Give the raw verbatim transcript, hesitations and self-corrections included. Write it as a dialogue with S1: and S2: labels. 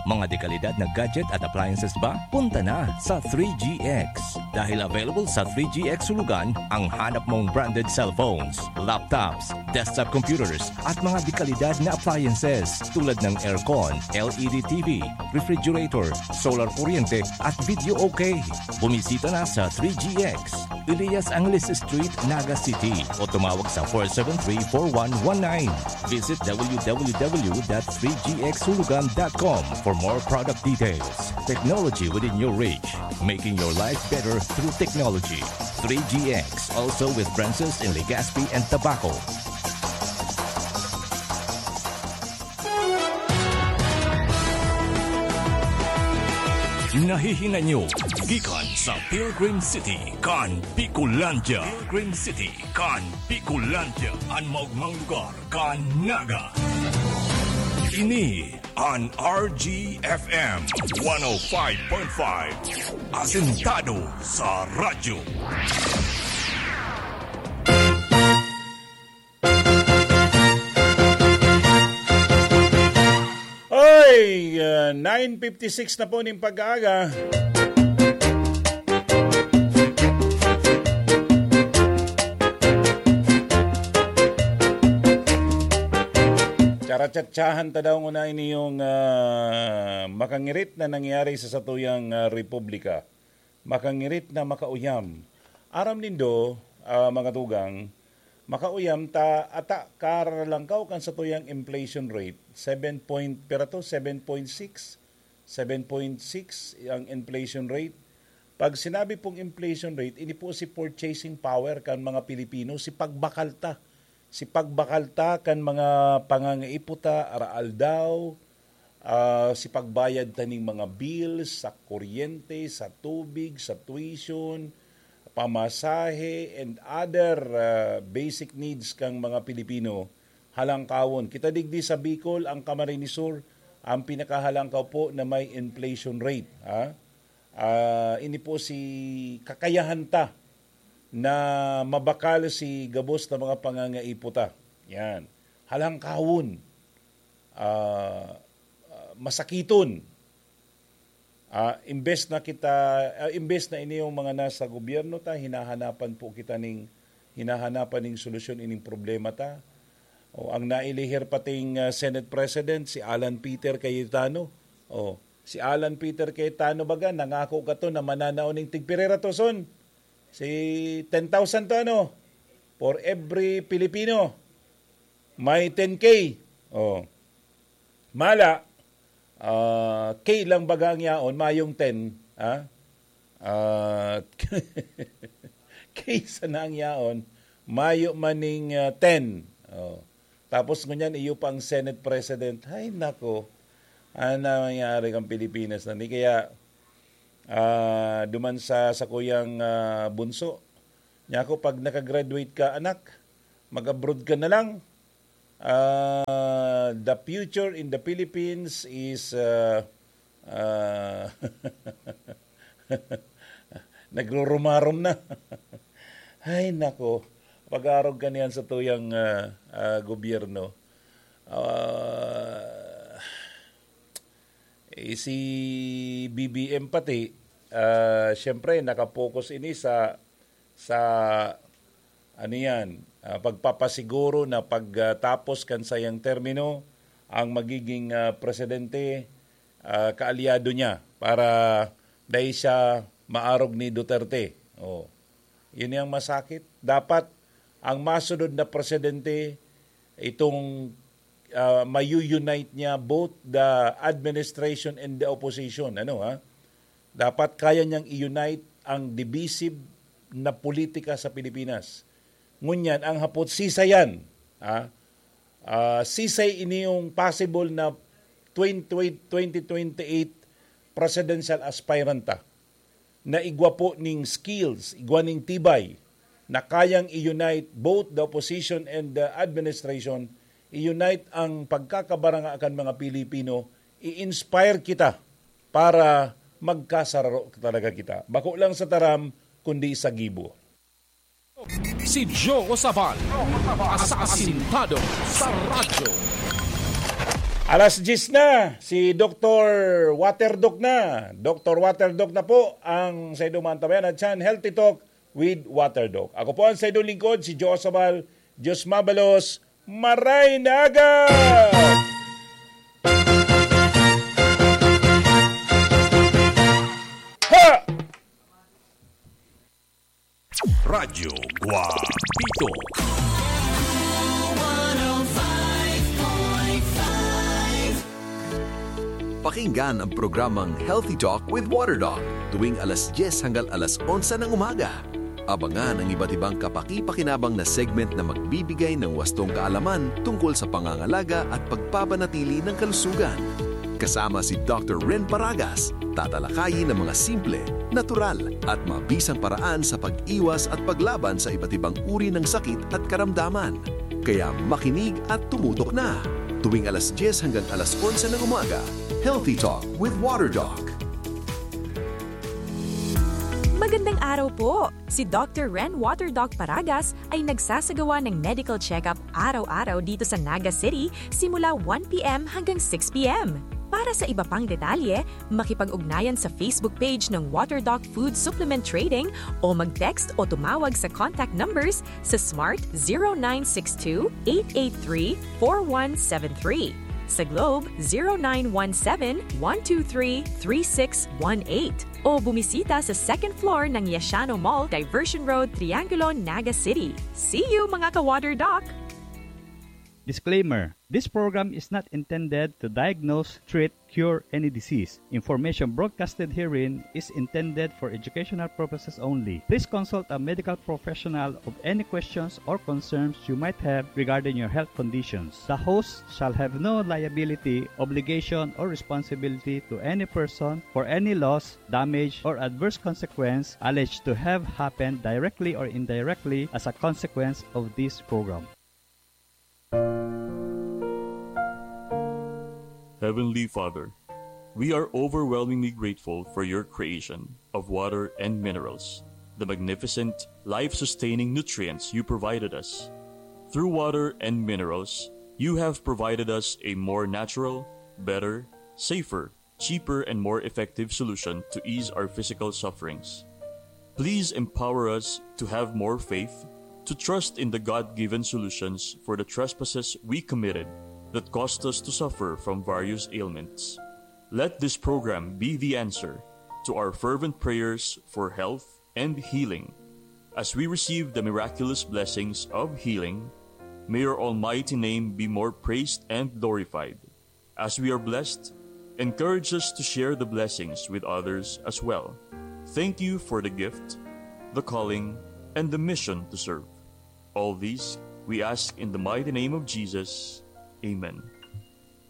S1: Mga dekalidad na gadget at appliances ba? Punta na sa three G X. Dahil available sa three G X Sulugan ang hanap mong branded cellphones, laptops, desktop computers at mga dekalidad na appliances tulad ng aircon, L E D T V, refrigerator, solar kuryente at video okay. Bumisita na sa three G X, Elias Angeles Street, Naga City o tumawag sa four seven three, four one one nine. Visit w w w dot three g x sulugan dot com for more product details. Technology within your reach, making your life better through technology. three G X, also with branches in Legazpi and Tabaco. Nahihina nyo, gikan sa Pilgrim City, kan Bicolandia. Pilgrim City, kan Bicolandia. Ang maugmang lugar, kan Naga. Ini an R G F M one oh five point five. Asentado sa radyo.
S2: Oy, uh, nine fifty-six na po ng pag-aaga. Charatsahan ta daw una ini yung uh, makangirit na nangyari sa satuyang uh, republika. Makangirit na makauyam. Aram nindo, uh, mga tugang, makauyam ta ata karalangkaw kan satuyang inflation rate. seven point, pero to seven point six. seven point six ang inflation rate. Pag sinabi pong inflation rate, ini po si purchasing power kan mga Pilipino, si pagbakalta. Si pagbakalta kan mga pangangaiputa, araal daw, uh, si pagbayad taning mga bills sa kuryente, sa tubig, sa tuition, pamasahe, and other uh, basic needs kang mga Pilipino halangkawon. Kita digdi sa Bicol, ang Camarines Sur, ang pinakahalangkaw po na may inflation rate. Ha? Uh, ini po si kakayahan ta na mabakal si gabos na mga pangangaiputa. Yan. Halangkawon. Uh, uh, masakiton. Uh, imbes na kita, uh, imbes na ini yung mga nasa gobyerno ta, hinahanapan po kita ning, hinahanapan ning solusyon ining problema ta. O, ang nailihir pating uh, Senate President, si Alan Peter Cayetano. O, si Alan Peter Cayetano baga, nangako ka to na mananaw ning tigpirera to son. Si ten thousand to ano, for every Pilipino. May ten K. O, mala, uh, K lang baga ang yaon, mayong ten. Ha? Uh, K sa nang yaon, mayo maning uh, ten. O, tapos ngunyan, iyo pang Senate President. Ay, nako. Ano nangyari kang Pilipinas na? Hindi kaya uh, duman sa, sa kuyang uh, bunso. Niya ako, pag nakagraduate ka, anak, mag-abroad ka na lang. Uh, the future in the Philippines is uh, uh, nagrurumarom na. Ay, nako. Pag-arog ka niyan sa tuyang uh, uh, gobyerno. Uh, eh, si B B M pati, uh, siyempre, nakapokus ini sa, sa ano yan, uh, pagpapasiguro na pagtapos uh, kan sayang termino, ang magiging uh, presidente, uh, kaalyado niya para dahil siya maarog ni Duterte. Oh. Yun yung masakit. Dapat ang masunod na presidente, itong uh, mayu-unite niya both the administration and the opposition. Ano ha? Dapat kaya niyang i-unite ang divisive na politika sa Pilipinas. Ngunyan, ang hapot sisayan. Ha? Uh, sisay ini yung possible na twenty twenty-eight presidential aspirant ta, na igwa po ning skills, igwa ning tibay, na kayang i-unite both the opposition and the administration, i-unite ang pagkakabaranga akan mga Pilipino, i-inspire kita para magkasararo talaga kita. Bako lang sa taram, kundi sa gibo.
S3: Si Joe Sabal, asasintado sa radyo.
S2: Alas diyes na, si Doctor Waterdoc na. Doctor Waterdoc na po ang sa idong mantabayan at Chan Healthy Talk with Waterdoc. Ako po ang sa idong lingkod, si Josabal Diyos Mabalos, Maray Naga! Ha!
S3: Radyo Guapito.
S4: Pakinggan ang programang Healthy Talk with Waterdoc tuwing alas diyes hanggang alas onse ng umaga. Abangan ang iba't ibang kapaki-pakinabang na segment na magbibigay ng wastong kaalaman tungkol sa pangangalaga at pagpapanatili ng kalusugan. Kasama si Doctor Ren Paragas, tatalakayin ng mga simple, natural at mabisang paraan sa pag-iwas at paglaban sa iba't ibang uri ng sakit at karamdaman. Kaya makinig at tumutok na. Tuwing alas diyes hanggang alas onse ng umaga, Healthy Talk with Waterdoc.
S5: Magandang araw po! Si Doctor Ren Waterdoc Paragas ay nagsasagawa ng medical check-up araw-araw dito sa Naga City simula one p.m. hanggang six p.m. Para sa iba pang detalye, makipag-ugnayan sa Facebook page ng Waterdoc Food Supplement Trading o mag-text o tumawag sa contact numbers sa Smart zero nine six two, eight eight three, four one seven three. Sa Globe, zero nine one seven, one two three, three six one eight. O bumisita sa second floor ng Yashano Mall, Diversion Road, Triangulo, Naga City. See you mga ka-Waterdoc!
S6: Disclaimer: this program is not intended to diagnose, treat, cure any disease. Information broadcasted herein is intended for educational purposes only. Please consult a medical professional of any questions or concerns you might have regarding your health conditions. The host shall have no liability, obligation, or responsibility to any person for any loss, damage, or adverse consequence alleged to have happened directly or indirectly as a consequence of this program.
S7: Heavenly Father, we are overwhelmingly grateful for your creation of water and minerals, the magnificent, life-sustaining nutrients you provided us. Through water and minerals, you have provided us a more natural, better, safer, cheaper, and more effective solution to ease our physical sufferings. Please empower us to have more faith, to trust in the God-given solutions for the trespasses we committed that caused us to suffer from various ailments. Let this program be the answer to our fervent prayers for health and healing. As we receive the miraculous blessings of healing, may your almighty name be more praised and glorified. As we are blessed, encourage us to share the blessings with others as well. Thank you for the gift, the calling, and the mission to serve. All these we ask in the mighty name of Jesus. Amen.